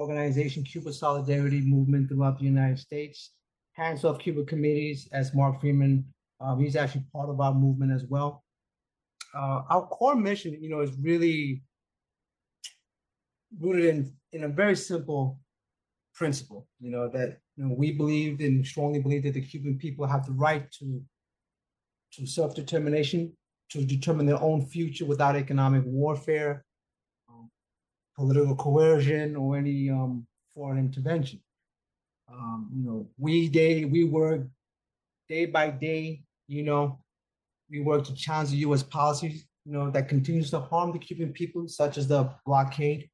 organization, Cuba Solidarity Movement throughout the United States. Hands Off Cuba Committees, as Mark Freeman, he's actually part of our movement as well. Our core mission, is really rooted in a very simple principle, that we believe and strongly believe that the Cuban people have the right to self-determination, to determine their own future without economic warfare, political coercion, or any foreign intervention. We work day by day. We work to challenge the U.S. policies, that continues to harm the Cuban people, such as the blockade.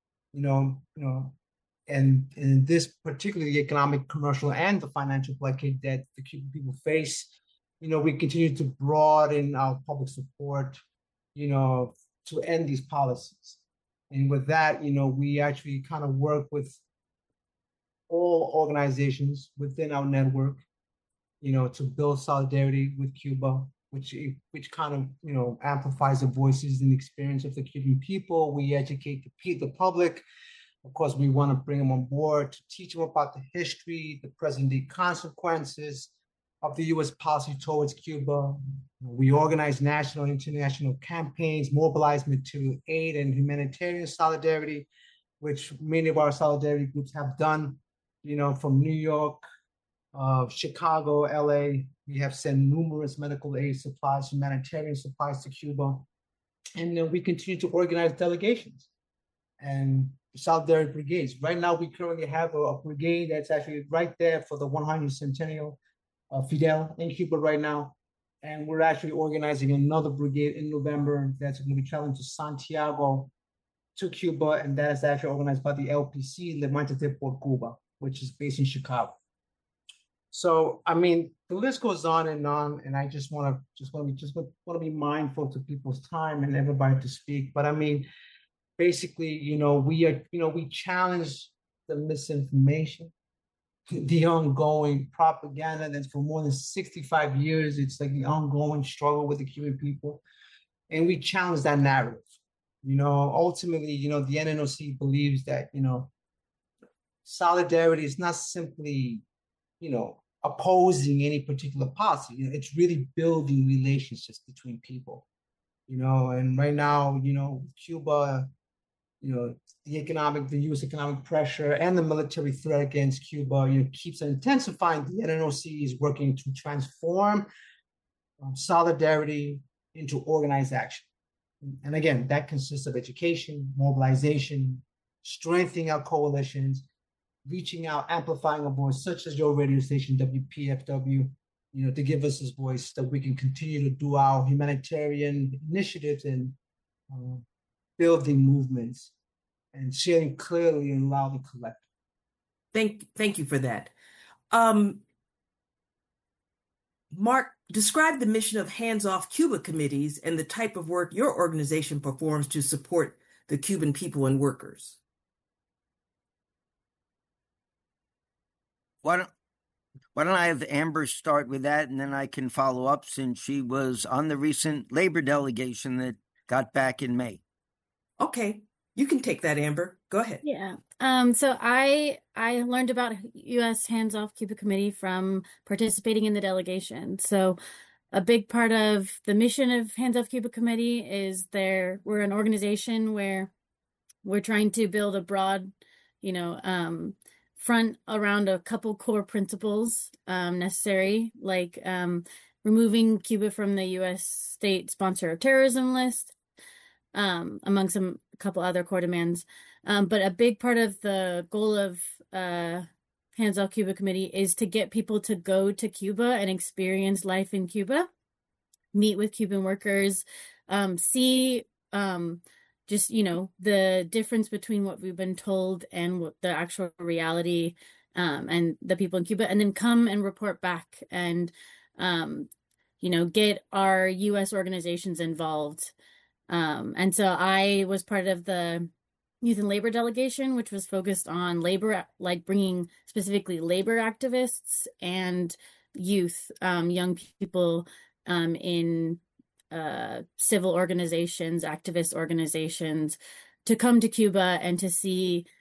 And in this particularly the economic, commercial, and the financial blockade that the Cuban people face, we continue to broaden our public support, to end these policies. And with that, we actually kind of work with all organizations within our network, to build solidarity with Cuba, which kind of, amplifies the voices and experience of the Cuban people. We educate the public. Of course, we want to bring them on board to teach them about the history, the present-day consequences of the U.S. policy towards Cuba. We organize national and international campaigns, mobilize material aid and humanitarian solidarity, which many of our solidarity groups have done, from New York, Chicago, LA. We have sent numerous medical aid supplies, humanitarian supplies to Cuba. And then we continue to organize delegations and solidarity brigades. Right now, we currently have a brigade that's actually right there for the 100th centennial of Fidel in Cuba right now. And we're actually organizing another brigade in November that's going to be traveling to Santiago, to Cuba, and that is actually organized by the LPC, Levántate por Cuba, which is based in Chicago. So, the list goes on, and I just want to be mindful to people's time and everybody to speak. But basically, we challenge the misinformation, the ongoing propaganda that's for more than 65 years. It's like the ongoing struggle with the Cuban people. And we challenge that narrative. Ultimately, the NNOC believes that, solidarity is not simply, opposing any particular policy. It's really building relationships between people, and right now, Cuba, the U.S. economic pressure and the military threat against Cuba, keeps intensifying. The NNOC is working to transform solidarity into organized action. And again, that consists of education, mobilization, strengthening our coalitions, reaching out, amplifying a voice such as your radio station, WPFW, to give us this voice that we can continue to do our humanitarian initiatives and building movements and sharing clearly and loudly collectively. Thank you for that. Mark, describe the mission of Hands Off Cuba committees and the type of work your organization performs to support the Cuban people and workers. Why don't I have Amber start with that, and then I can follow up since she was on the recent labor delegation that got back in May. Okay, you can take that, Amber. Go ahead. Yeah. So I learned about U.S. Hands Off Cuba Committee from participating in the delegation. So a big part of the mission of Hands Off Cuba Committee is we're an organization where we're trying to build a broad, front around a couple core principles necessary, like removing Cuba from the U.S. state sponsor of terrorism list, among a couple other core demands. But a big part of the goal of Hands Off Cuba Committee is to get people to go to Cuba and experience life in Cuba, meet with Cuban workers, see just, the difference between what we've been told and what the actual reality, and the people in Cuba, and then come and report back and, get our U.S. organizations involved. And so I was part of the Youth and Labor Delegation, which was focused on labor, like bringing specifically labor activists and youth, young people in civil organizations, activist organizations, to come to Cuba and to see